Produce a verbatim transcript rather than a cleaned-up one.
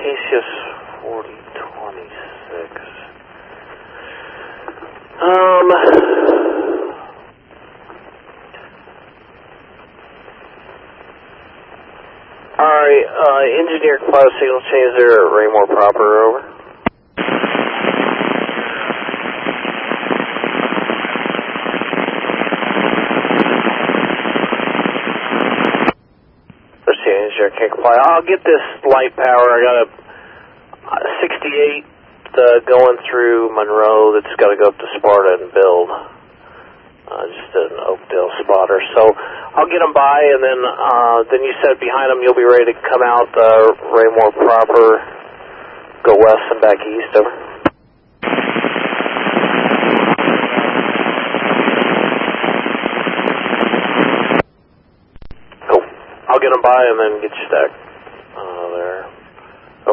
Canisius forty twenty-six. Um, Alright, uh, engineer cloud signal change there at Raymore proper, over. Engineer can't comply. I'll get this light power. I got a sixty-eight uh, going through Monroe that's got to go up to Sparta and build. Uh, just an Oakdale spotter. So I'll get them by, and then uh, then you said behind them you'll be ready to come out uh, Raymore proper, go west and back east, over. Cool. I'll get them by and then get you stacked.